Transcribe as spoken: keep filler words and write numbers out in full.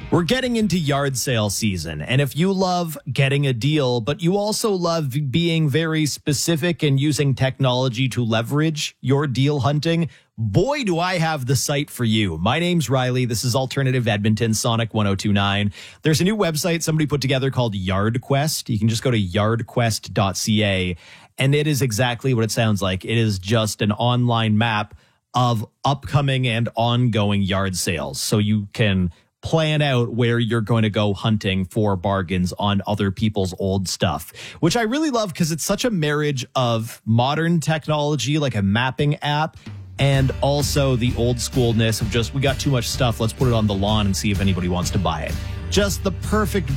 We're getting into yard sale season, and if you love getting a deal, but you also love being very specific and using technology to leverage your deal hunting, boy, do I have the site for you. My name's Riley. This is Alternative Edmonton, Sonic one oh two nine. There's a new website somebody put together called YardQuest. You can just go to yard quest dot c a, and it is exactly what it sounds like. It is just an online map of upcoming and ongoing yard sales, so you can plan out where you're going to go hunting for bargains on other people's old stuff, which I really love because it's such a marriage of modern technology, like a mapping app, and also the old schoolness of just, we got too much stuff, let's put it on the lawn and see if anybody wants to buy it. Just the perfect